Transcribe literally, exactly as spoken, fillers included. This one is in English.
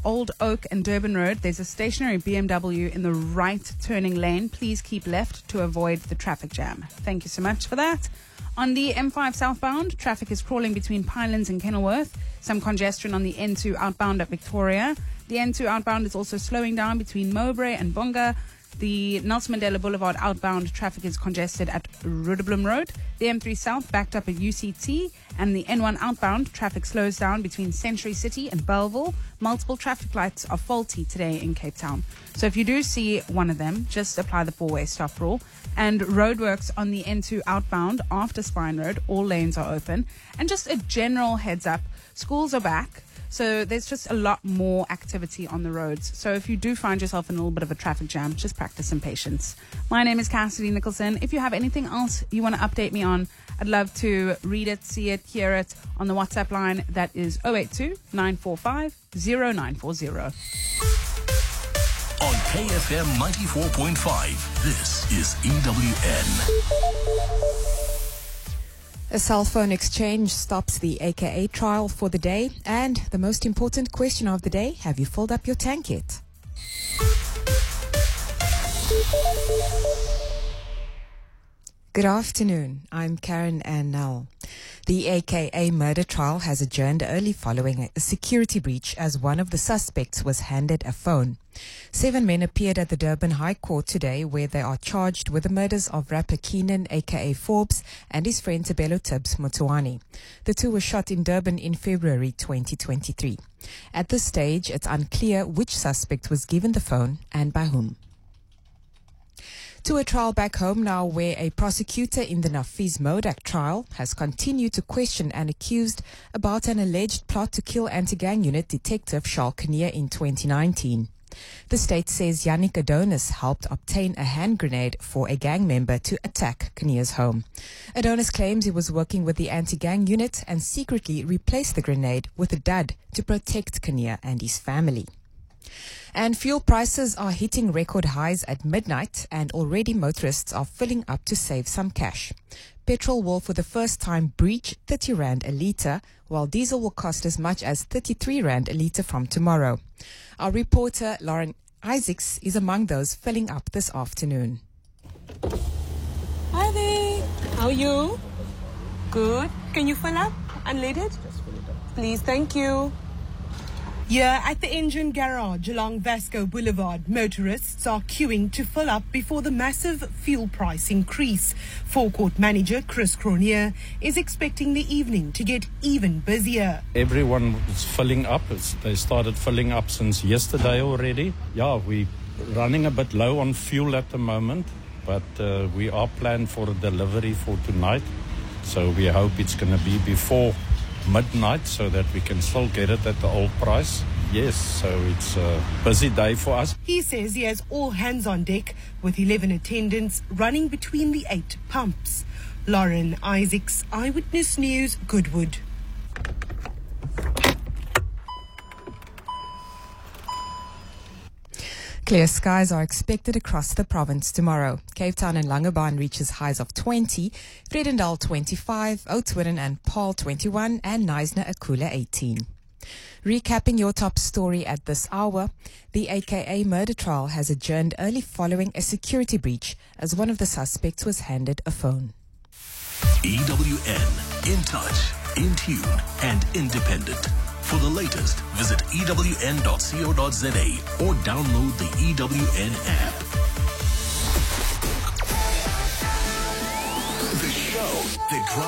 Old Oak and Durban Road, there's a stationary B M W in the right turning lane. Please keep left to avoid the traffic jam. Thank you so much for that. On the M five southbound, traffic is crawling between Pinelands and Kenilworth. Some congestion on the N two outbound at Victoria. The N two outbound is also slowing down between Mowbray and Bonga. The Nelson Mandela Boulevard outbound traffic is congested at Rudderblom Road. The M three South backed up at U C T. And the N one outbound traffic slows down between Century City and Belleville. Multiple traffic lights are faulty today in Cape Town. So if you do see one of them, just apply the four-way stop rule. And roadworks on the N two outbound after Spine Road, all lanes are open. And just a general heads up, schools are back. So there's just a lot more activity on the roads. So if you do find yourself in a little bit of a traffic jam, just practice some patience. My name is Cassidy Nicholson. If you have anything else you want to update me on, I'd love to read it, see it, hear it on the WhatsApp line. That is zero eight two, nine four five, zero nine four zero. On K F M ninety-four point five, this is E W N. A cell phone exchange stops the A K A trial for the day. And the most important question of the day, have you filled up your tank yet? Good afternoon. I'm Karen Annell. The A K A murder trial has adjourned early following a security breach as one of the suspects was handed a phone. Seven men appeared at the Durban High Court today where they are charged with the murders of rapper Keenan, A K A Forbes, and his friend Tabelo Tibbs Motuani. The two were shot in Durban in February twenty twenty-three. At this stage, it's unclear which suspect was given the phone and by whom. To a trial back home now where a prosecutor in the Nafiz Modak trial has continued to question an accused about an alleged plot to kill anti-gang unit detective Charles Kinnear in twenty nineteen. The state says Yannick Adonis helped obtain a hand grenade for a gang member to attack Kinnear's home. Adonis claims he was working with the anti-gang unit and secretly replaced the grenade with a dud to protect Kinnear and his family. And fuel prices are hitting record highs at midnight, and already motorists are filling up to save some cash. Petrol will for the first time breach thirty rand a litre, while diesel will cost as much as thirty-three rand a litre from tomorrow. Our reporter Lauren Isaacs is among those filling up this afternoon. Hi there. How are you? Good. Can you fill up? Unleaded? Please, thank you. Here at the engine garage along Vasco Boulevard, motorists are queuing to fill up before the massive fuel price increase. Forecourt manager Chris Cronier is expecting the evening to get even busier. Everyone is filling up. It's, they started filling up since yesterday already. Yeah, we're running a bit low on fuel at the moment, but uh, we are planned for a delivery for tonight. So we hope it's going to be before midnight so that we can still get it at the old price. Yes, so it's a busy day for us. He says he has all hands on deck with eleven attendants running between the eight pumps. Lauren Isaacs, Eyewitness News, Goodwood. Clear skies are expected across the province tomorrow. Cape Town and Langebaan reaches highs of twenty, Vredendal twenty-five, Oudtshoorn and Paarl twenty-one, and Knysna Akula eighteen. Recapping your top story at this hour, the A K A murder trial has adjourned early following a security breach as one of the suspects was handed a phone. E W N, in touch, in tune, and independent. For the latest, visit E W N dot co dot za or download the E W N app. The show that drives